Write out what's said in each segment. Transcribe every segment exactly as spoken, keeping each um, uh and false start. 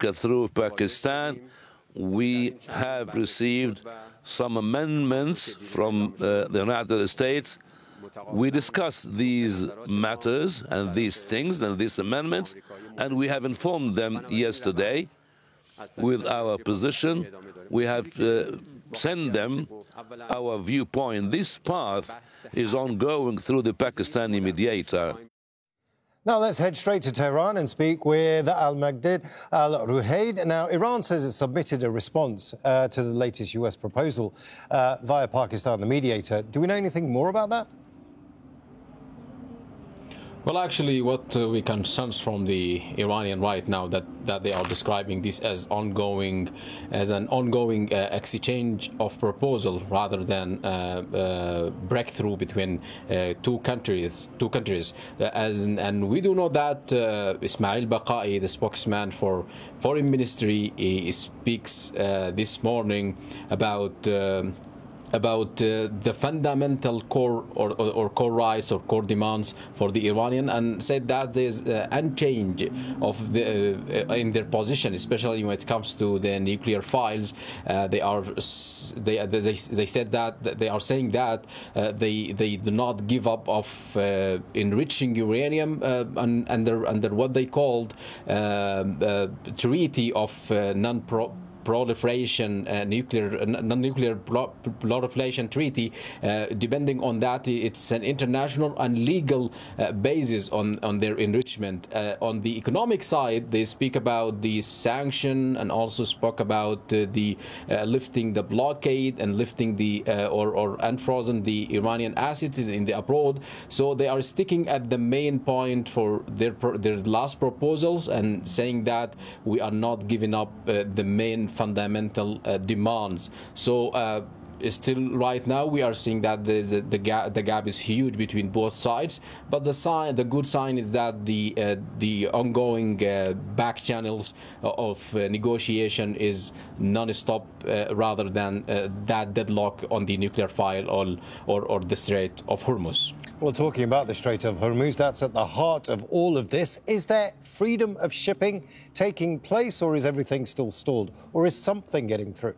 America through Pakistan, we have received some amendments from uh, the United States. We discussed these matters and these things and these amendments, and we have informed them yesterday with our position. We have uh, sent them our viewpoint. This path is ongoing through the Pakistani mediator. Now let's head straight to Tehran and speak with Al-Magdad Al-Ruhaid. Now, Iran says it submitted a response uh, to the latest U S proposal uh, via Pakistan, the mediator. Do we know anything more about that? Well, actually, what uh, we can sense from the Iranian right now that, that they are describing this as ongoing, as an ongoing uh, exchange of proposal rather than uh, uh, breakthrough between uh, two countries. Two countries, uh, as and we do know that uh, Ismail Baqai, the spokesman for Foreign Ministry, he speaks uh, this morning about. Uh, about uh, the fundamental core or, or, or core rights or core demands for the Iranian, and said that there's uh, unchanged of the uh, in their position, especially when it comes to the nuclear files. Uh, they are they, they they said that they are saying that uh, they they do not give up of uh, enriching uranium uh, under under what they called uh, uh, treaty of uh, non-pro. proliferation, uh, nuclear, uh, non-nuclear proliferation treaty. Uh, depending on that, it's an international and legal uh, basis on, on their enrichment. Uh, on the economic side, they speak about the sanction and also spoke about uh, the uh, lifting the blockade and lifting the uh, or, or unfrozen the Iranian assets in the abroad. So they are sticking at the main point for their their last proposals and saying that we are not giving up uh, the main fundamental uh, demands. So uh, still right now we are seeing that the the gap, the gap is huge between both sides, but the sign the good sign is that the uh, the ongoing uh, back channels of uh, negotiation is non-stop uh, rather than uh, that deadlock on the nuclear file or, or or the Strait of Hormuz. Well, talking about the Strait of Hormuz, that's at the heart of all of this. Is there freedom of shipping taking place, or is everything still stalled, or is something getting through?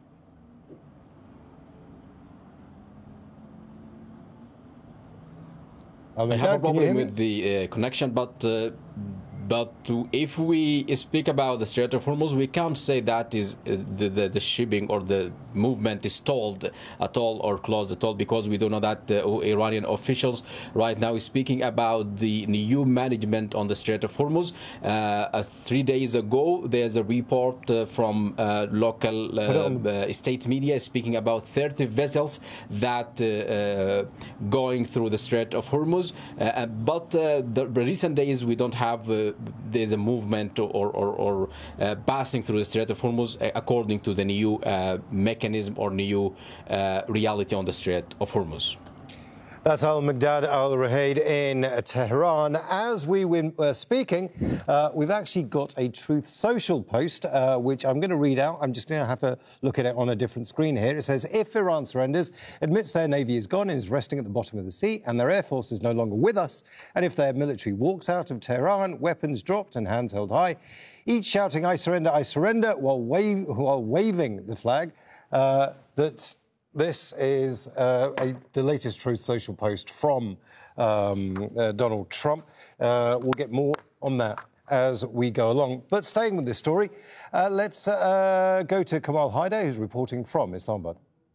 I have a problem with the uh, connection, but uh, but to, if we speak about the Strait of Hormuz, we can't say that is uh, the, the the shipping or the movement is stalled at all or closed at all, because we do know that uh, Iranian officials right now is speaking about the new management on the Strait of Hormuz. Uh, uh, three days ago, there's a report uh, from uh, local uh, uh, state media speaking about thirty vessels that uh, uh, going through the Strait of Hormuz. Uh, but uh, the recent days we don't have uh, there's a movement or or, or uh, passing through the Strait of Hormuz uh, according to the new uh, mechanism or new uh, reality on the Strait of Hormuz. That's Al-Magdad Al-Ruhaid in Tehran. As we were speaking, uh, we've actually got a Truth Social post, uh, which I'm going to read out. I'm just going to have a look at it on a different screen here. It says, if Iran surrenders, admits their navy is gone and is resting at the bottom of the sea, and their air force is no longer with us, and if their military walks out of Tehran, weapons dropped and hands held high, each shouting, I surrender, I surrender, while, wave, while waving the flag, uh, that... This is uh, a, the latest Truth Social post from um, uh, Donald Trump. Uh, we'll get more on that as we go along. But staying with this story, uh, let's uh, go to Kamal Haider, who's reporting from Islamabad.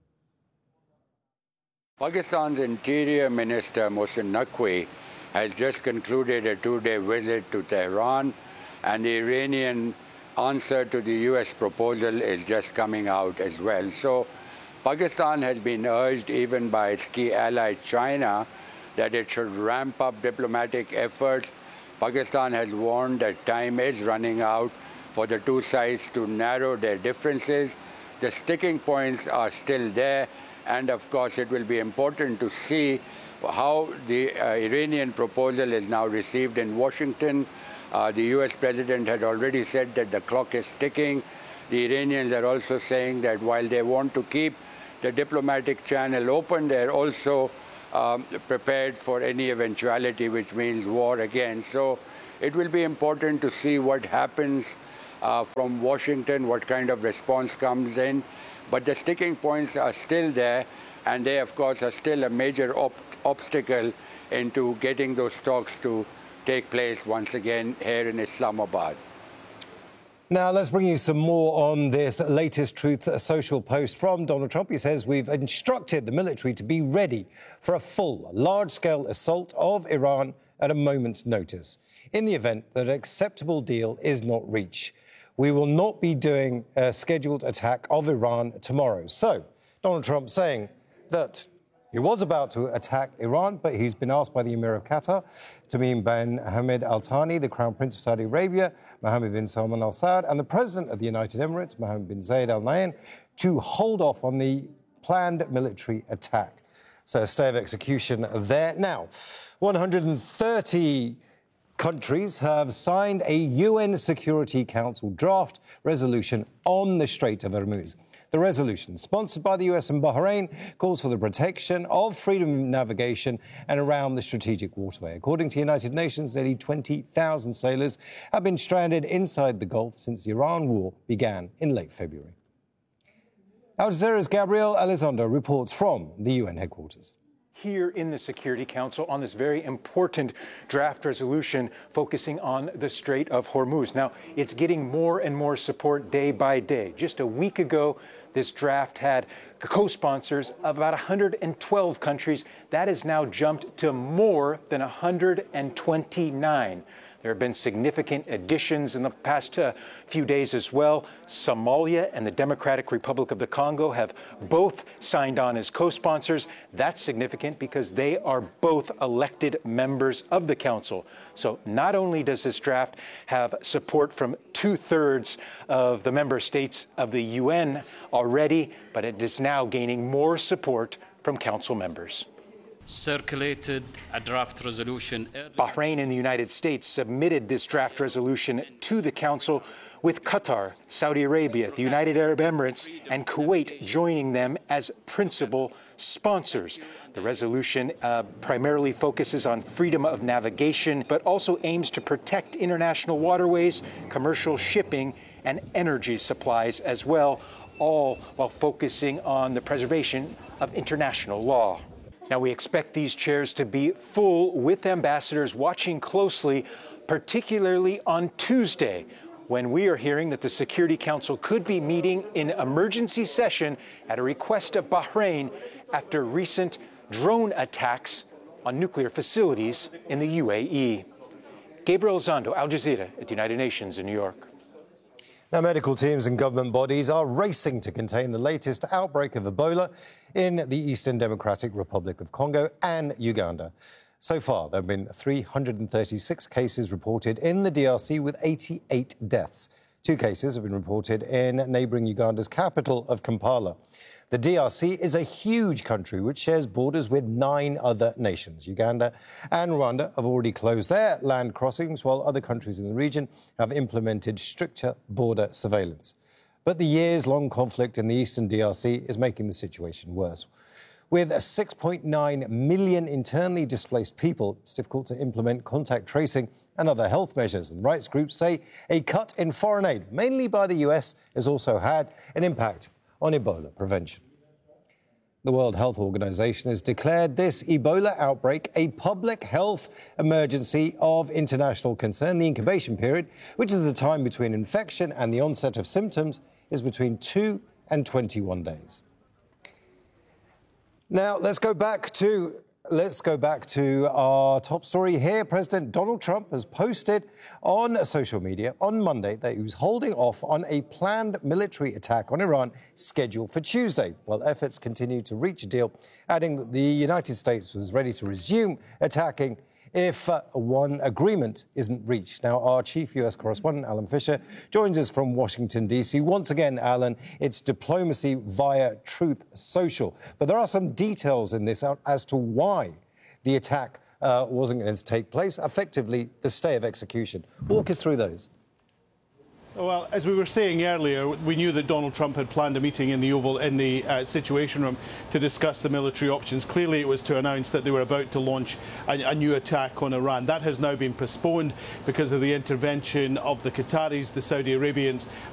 Pakistan's Interior Minister Mohsin Naqvi has just concluded a two-day visit to Tehran, and the Iranian answer to the U S proposal is just coming out as well. So Pakistan has been urged even by its key ally China that it should ramp up diplomatic efforts. Pakistan has warned that time is running out for the two sides to narrow their differences. The sticking points are still there, and of course it will be important to see how the uh, Iranian proposal is now received in Washington. Uh, the U S president had already said that the clock is ticking. The Iranians are also saying that while they want to keep the diplomatic channel open, they're also um, prepared for any eventuality, which means war again. So it will be important to see what happens uh, from Washington, what kind of response comes in. But the sticking points are still there, and they, of course, are still a major op obstacle into getting those talks to take place once again here in Islamabad. Now, let's bring you some more on this latest Truth Social post from Donald Trump. He says, we've instructed the military to be ready for a full, large-scale assault of Iran at a moment's notice, in the event that an acceptable deal is not reached. We will not be doing a scheduled attack of Iran tomorrow. So, Donald Trump saying that he was about to attack Iran, but he's been asked by the Emir of Qatar, Tamim bin Hamad Al Thani, the Crown Prince of Saudi Arabia, Mohammed bin Salman Al Saud, and the President of the United Emirates, Mohammed bin Zayed Al Nahyan, to hold off on the planned military attack. So a stay of execution there. Now, one hundred thirty countries have signed a U N Security Council draft resolution on the Strait of Hormuz. The resolution, sponsored by the U S and Bahrain, calls for the protection of freedom of navigation and around the strategic waterway. According to United Nations, nearly twenty thousand sailors have been stranded inside the Gulf since the Iran war began in late February. Al Jazeera's Gabriel Elizondo reports from the U N headquarters. Here in the Security Council on this very important draft resolution focusing on the Strait of Hormuz. Now, it's getting more and more support day by day. Just a week ago, this draft had co-sponsors of about one hundred twelve countries. That has now jumped to more than one hundred twenty-nine. There have been significant additions in the past uh, few days as well. Somalia and the Democratic Republic of the Congo have both signed on as co-sponsors. That's significant because they are both elected members of the Council. So not only does this draft have support from two-thirds of the member states of the U N already, but it is now gaining more support from Council members. Circulated a draft resolution. Bahrain and the United States submitted this draft resolution to the Council, with Qatar, Saudi Arabia, the United Arab Emirates, and Kuwait joining them as principal sponsors. The resolution uh, primarily focuses on freedom of navigation, but also aims to protect international waterways, commercial shipping, and energy supplies as well, all while focusing on the preservation of international law. Now, we expect these chairs to be full with ambassadors watching closely, particularly on Tuesday, when we are hearing that the Security Council could be meeting in emergency session at a request of Bahrain after recent drone attacks on nuclear facilities in the U A E. Gabriel Elizondo, Al Jazeera at the United Nations in New York. Now, medical teams and government bodies are racing to contain the latest outbreak of Ebola in the Eastern Democratic Republic of Congo and Uganda. So far, there have been three hundred thirty-six cases reported in the D R C with eighty-eight deaths. Two cases have been reported in neighbouring Uganda's capital of Kampala. The D R C is a huge country which shares borders with nine other nations. Uganda and Rwanda have already closed their land crossings, while other countries in the region have implemented stricter border surveillance. But the years-long conflict in the eastern D R C is making the situation worse. With six point nine million internally displaced people, it's difficult to implement contact tracing and other health measures. And rights groups say a cut in foreign aid, mainly by the U S, has also had an impact on Ebola prevention. The World Health Organization has declared this Ebola outbreak a public health emergency of international concern. The incubation period, which is the time between infection and the onset of symptoms, is between two and twenty-one days. Now, let's go back to Let's go back to our top story here. President Donald Trump has posted on social media on Monday that he was holding off on a planned military attack on Iran scheduled for Tuesday, while efforts continue to reach a deal, adding that the United States was ready to resume attacking if uh, one agreement isn't reached. Now, our chief U S correspondent, Alan Fisher, joins us from Washington, D C. Once again, Alan, it's diplomacy via Truth Social. But there are some details in this as to why the attack uh, wasn't going to take place, effectively the stay of execution. Walk us through those. Well, as we were saying earlier, we knew that Donald Trump had planned a meeting in the Oval, in the uh, Situation Room, to discuss the military options. Clearly, it was to announce that they were about to launch a, a new attack on Iran. That has now been postponed because of the intervention of the Qataris, the Saudi Arabians,